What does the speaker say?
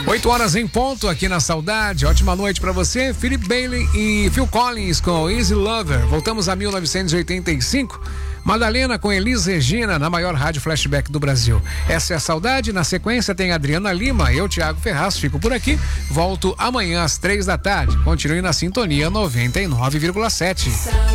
8 horas em ponto aqui na Saudade. Ótima noite pra você. Philip Bailey e Phil Collins com Easy Lover. Voltamos a 1985. Madalena com Elis Regina na maior rádio flashback do Brasil. Essa é a Saudade. Na sequência tem Adriana Lima. Eu, Thiago Ferraz, fico por aqui. Volto amanhã às 3 da tarde. Continue na sintonia 99,7.